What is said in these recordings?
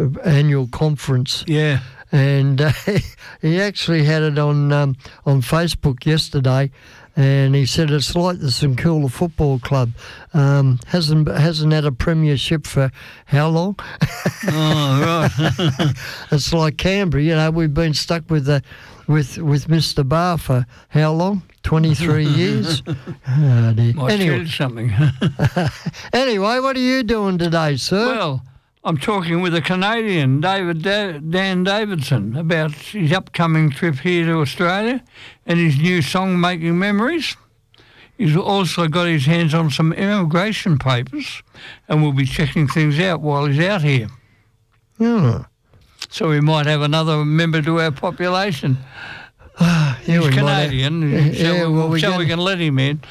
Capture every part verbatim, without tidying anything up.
annual conference. Yeah. And uh, he actually had it on um, on Facebook yesterday, and he said it's like the St Kilda Football Club. Um, hasn't hasn't had a premiership for how long? Oh, right. It's like Canberra, you know. We've been stuck with the with with Mister Barr for how long? twenty-three years. Oh, dear. Might Anyway, tell you something. anyway, what are you doing today, sir? Well, I'm talking with a Canadian, David da- Dan Davidson, about his upcoming trip here to Australia and his new song, Making Memories. He's also got his hands on some immigration papers and will be checking things out while he's out here. Oh. So we might have another member to our population. Yeah, He's we might Canadian, have- so, yeah, we, well, we so can- we can let him in.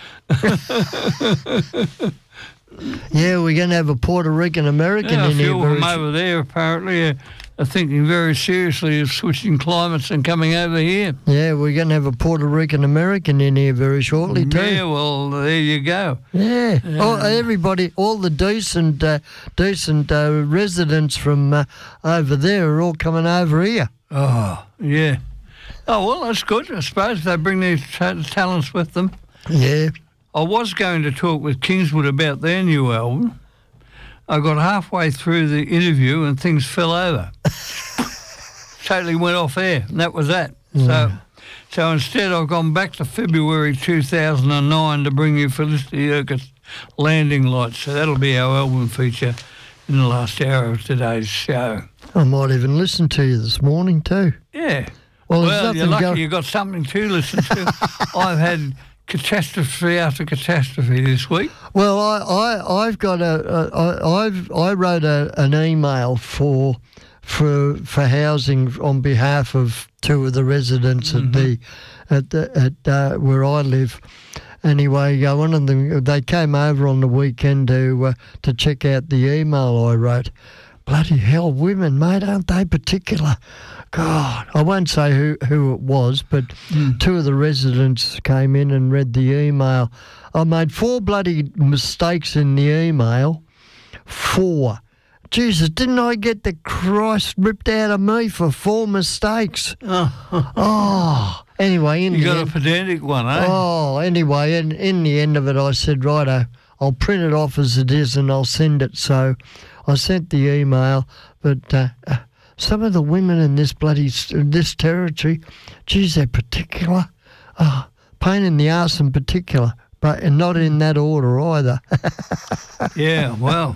Yeah, we're going to have a Puerto Rican American Yeah, a in here. few of very them sh- over there apparently are, are thinking very seriously of switching climates and coming over here. Yeah, we're going to have a Puerto Rican American in here very shortly too. Yeah, well, there you go. Yeah. Oh, everybody, all the decent, uh, decent uh, residents from uh, over there are all coming over here. Oh, yeah. Oh, well, that's good. I suppose they bring these ta- talents with them. Yeah. I was going to talk with Kingswood about their new album. I got halfway through the interview and things fell over. Totally went off air, and that was that. Yeah. So so instead I've gone back to February two thousand nine to bring you Felicity Urquhart's Landing Lights. So that'll be our album feature in the last hour of today's show. I might even listen to you this morning too. Yeah. Well, there's Well, nothing you're lucky go- you got something to listen to. I've had catastrophe after catastrophe this week. Well, I, I, I've got a, a I, I've, I wrote a, an email for, for, for housing on behalf of two of the residents Mm-hmm. at the, at the, at uh, where I live. Anyway, uh, one of them, they came over on the weekend to uh, to check out the email I wrote. Bloody hell, women, mate, aren't they particular? God, I won't say who, who it was, but Mm. two of the residents came in and read the email. I made four bloody mistakes in the email. Four. Jesus, didn't I get the Christ ripped out of me for four mistakes? Oh, Oh, anyway, in you the got end, a pedantic one, eh? oh, anyway, in, in the end of it, I said, righto, I'll print it off as it is and I'll send it. So I sent the email, but uh, uh, some of the women in this bloody s- this territory, geez, they're particular. Oh, pain in the arse in particular, but and not in that order either. Yeah, well,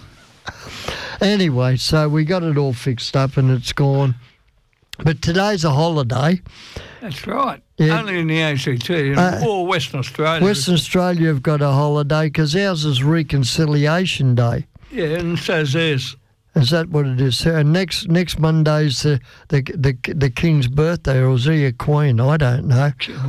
Anyway, so we got it all fixed up and it's gone. But today's a holiday. that's right. Yeah. Only in the A C T and Uh, or Western Australia. Western Australia have got a holiday because ours is Reconciliation Day. Yeah, and so's theirs. Is that what it is? So next next Monday's the the the, the King's birthday, or is he a Queen? I don't know.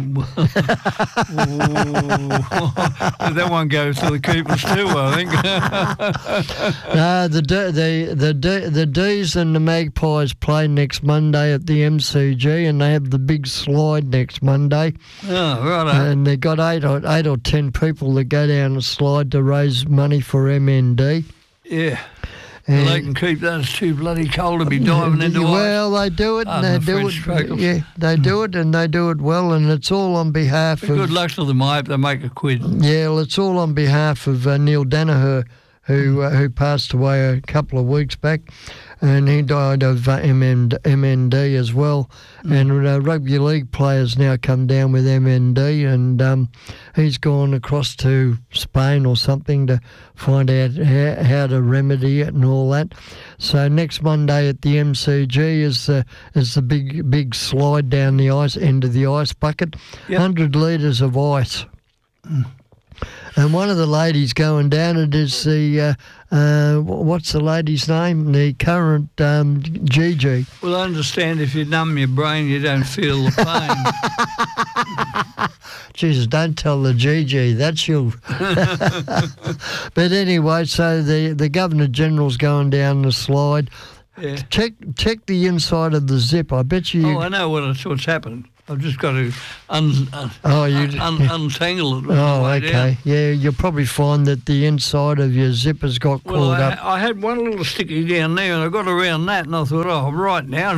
That one goes to the keepers too, I think. No, the D, the the D, the D's and the Magpies play next Monday at the M C G, and they have the big slide next Monday. Oh, right. And they got eight or eight or ten people that go down the slide to raise money for M N D. Yeah. And They can keep those too bloody cold to be diving into ice. well, they do it, and Pardon they the do French it. strokers. Yeah, they do it, and they do it well, and it's all on behalf of. Good luck to them. I hope they make a quid. Yeah, well, it's all on behalf of uh, Neil Danaher, who uh, who passed away a couple of weeks back, and he died of uh, M N D as well. And uh, rugby league players now come down with M N D, and um, he's gone across to Spain or something to find out how, how to remedy it and all that. So next Monday at the M C G is the is the big big slide down the ice end of the ice bucket, Yep. hundred litres of ice. And one of the ladies going down it is the, uh, uh, wh- what's the lady's name? The current um, Gigi. Well, I understand if you numb your brain, you don't feel the pain. Jesus, don't tell the Gigi, that's you. But anyway, so the, the Governor-General's going down the slide. Yeah. Check check the inside of the zip. I bet you... Oh, I know what it's, what's happened. I've just got to un, un, Oh, you- un, untangle it. on the Oh, way okay. down. Yeah, you'll probably find that the inside of your zipper's got Well, caught I, up. I had one little sticky down there, and I got around that, and I thought, oh, right now.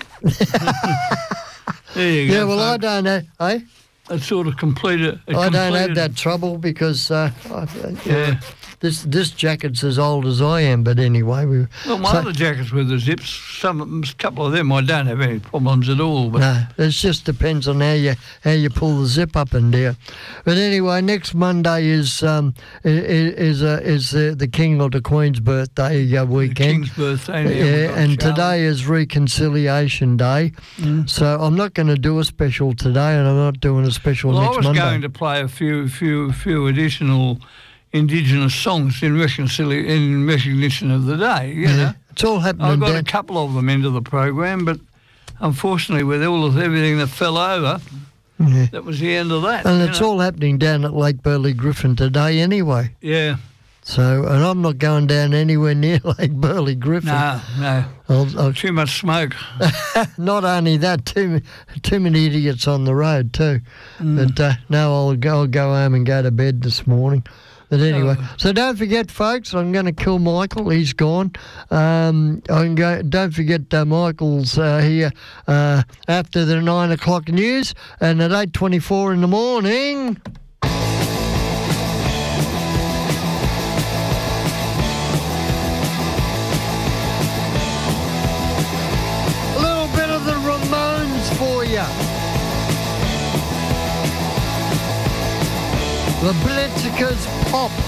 There you go. Yeah, well, I folks. don't know. Eh? That sort of completed. It I don't have completed- that trouble because uh, I, Yeah. this this jacket's as old as I am. But anyway, we. Well, my so- other jackets with the zips, some, of them- a couple of them, I don't have any problems at all. But No, it just depends on how you how you pull the zip up and down. But anyway, next Monday is um i- i- is uh, is uh, the King or the Queen's birthday uh, the weekend. King's birthday. now, we've Yeah, got and Charlie. today is Reconciliation Day, Mm. so I'm not going to do a special today, and I'm not doing a special Well, I next was Monday. going to play a few, few, few additional Indigenous songs in, reconcili- in recognition of the day. You Yeah, know, it's all I happening. got a down, couple of them into the program, but unfortunately, with all of everything that fell over, yeah. that was the end of that. And you it's know. all happening down at Lake Burley Griffin today, anyway. Yeah, So, and I'm not going down anywhere near Lake Burley Griffin. no, no, I'll, I'll too much smoke. Not only that, too too many idiots on the road too. Mm. But uh, no, I'll go, I'll go home and go to bed this morning. But anyway, Oh. so don't forget, folks, I'm going to kill Michael. He's gone. Um, I can go. Don't forget, uh, Michael's uh, here uh, after the nine o'clock news, and at eight twenty-four in the morning. A little bit of the Ramones for you. The Blitzkers Pop.